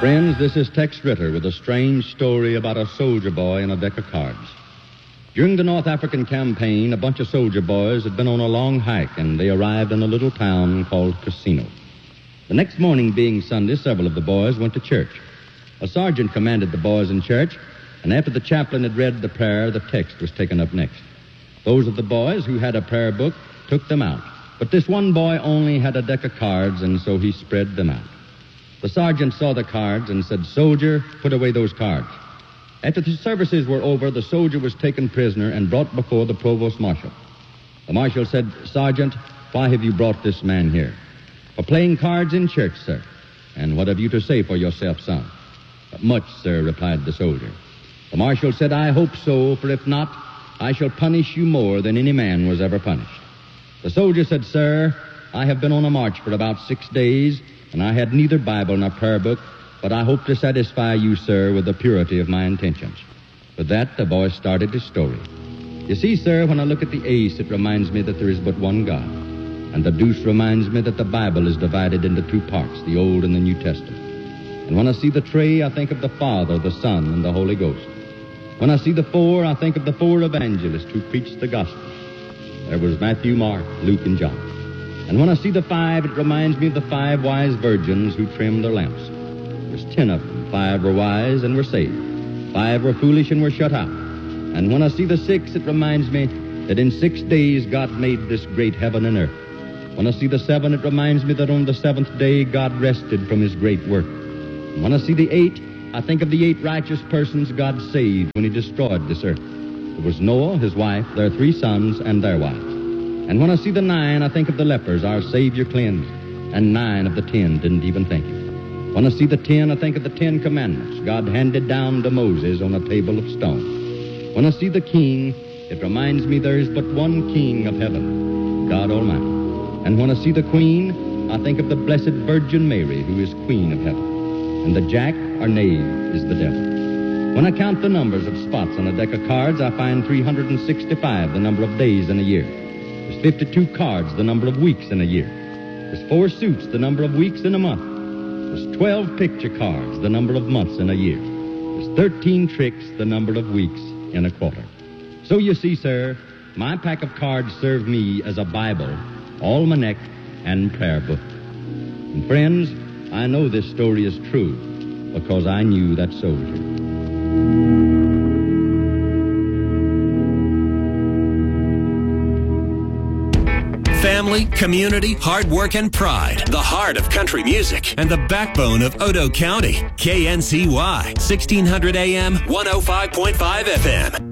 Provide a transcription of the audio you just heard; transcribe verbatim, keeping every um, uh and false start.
Friends, this is Tex Ritter with a strange story about a soldier boy and a deck of cards. During the North African campaign, a bunch of soldier boys had been on a long hike, and they arrived in a little town called Casino. The next morning, being Sunday, several of the boys went to church. A sergeant commanded the boys in church, and after the chaplain had read the prayer, the text was taken up next. Those of the boys who had a prayer book took them out, but this one boy only had a deck of cards, and so he spread them out. The sergeant saw the cards and said, "Soldier, put away those cards." After the services were over, the soldier was taken prisoner and brought before the provost marshal. The marshal said, "Sergeant, why have you brought this man here?" "For playing cards in church, sir." "And what have you to say for yourself, son?" "Much, sir," replied the soldier. The marshal said, "I hope so, for if not, I shall punish you more than any man was ever punished." The soldier said, "Sir, I have been on a march for about six days, and I had neither Bible nor prayer book, but I hope to satisfy you, sir, with the purity of my intentions." With that, the boy started his story. "You see, sir, when I look at the ace, it reminds me that there is but one God. And the deuce reminds me that the Bible is divided into two parts, the Old and the New Testament. And when I see the tree, I think of the Father, the Son, and the Holy Ghost. When I see the four, I think of the four evangelists who preached the gospel. There was Matthew, Mark, Luke, and John. And when I see the five, it reminds me of the five wise virgins who trimmed their lamps. There's ten of them. Five were wise and were saved. Five were foolish and were shut out. And when I see the six, it reminds me that in six days God made this great heaven and earth. When I see the seven, it reminds me that on the seventh day God rested from his great work. And when I see the eight, I think of the eight righteous persons God saved when he destroyed this earth. There was Noah, his wife, their three sons, and their wives. And when I see the nine, I think of the lepers our Savior cleansed, and nine of the ten didn't even think it. When I see the ten, I think of the Ten Commandments God handed down to Moses on a table of stone. When I see the king, it reminds me there is but one king of heaven, God Almighty. And when I see the queen, I think of the Blessed Virgin Mary, who is queen of heaven. And the jack, or knave, is the devil. When I count the numbers of spots on a deck of cards, I find three hundred sixty-five, the number of days in a year. There's fifty-two cards, the number of weeks in a year. There's four suits, the number of weeks in a month. There's twelve picture cards, the number of months in a year. There's thirteen tricks, the number of weeks in a quarter. So you see, sir, my pack of cards serve me as a Bible, almanac, and prayer book. And friends, I know this story is true because I knew that soldier. Family, community, hard work, and pride. The heart of country music and the backbone of Otoe County. K N C Y, sixteen hundred A M, one oh five point five F M.